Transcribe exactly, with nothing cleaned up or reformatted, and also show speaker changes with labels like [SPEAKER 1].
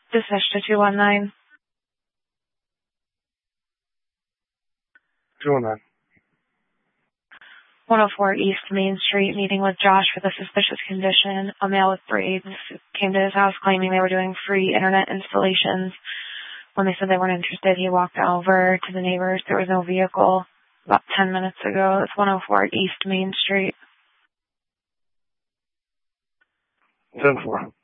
[SPEAKER 1] This is to two one nine.
[SPEAKER 2] two one nine.
[SPEAKER 1] one oh four East Main Street, meeting with Josh for the suspicious condition. A male with braids came to his house claiming they were doing free internet installations. When they said they weren't interested, he walked over to the neighbors. There was no vehicle. About ten minutes ago. It's one oh four East Main Street.
[SPEAKER 2] ten four.